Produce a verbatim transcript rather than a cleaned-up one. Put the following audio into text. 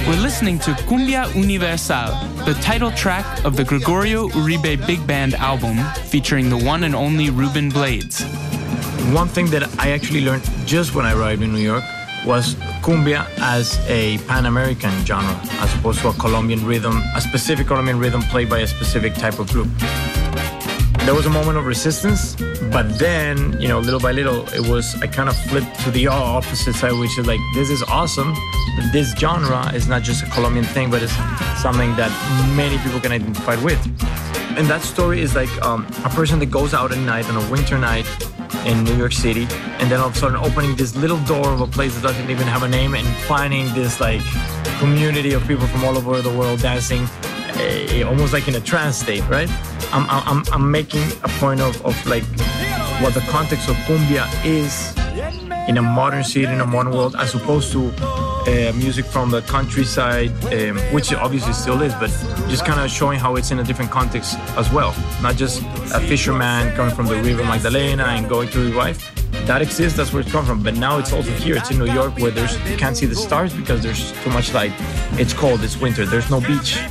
We're listening to Cumbia Universal, the title track of the Gregorio Uribe Big Band album featuring the one and only Ruben Blades. One thing that I actually learned just when I arrived in New York was cumbia as a Pan-American genre, as opposed to a Colombian rhythm, a specific Colombian rhythm played by a specific type of group. There was a moment of resistance, but then, you know, little by little, it was, I kind of flipped to the opposite side, which is like, this is awesome. This genre is not just a Colombian thing, but it's something that many people can identify with. And that story is like um, a person that goes out at night on a winter night in New York City, and then all of a sudden opening this little door of a place that doesn't even have a name and finding this like community of people from all over the world dancing, uh, almost like in a trance state, right? I'm, I'm, I'm making a point of, of like what the context of cumbia is in a modern city, in a modern world, as opposed to uh, music from the countryside, um, which it obviously still is, but just kind of showing how it's in a different context as well. Not just a fisherman coming from the River Magdalena and going to his wife. That exists, that's where it's come from. But now it's also here. It's in New York where there's you can't see the stars because there's too much light. It's cold, it's winter, there's no beach.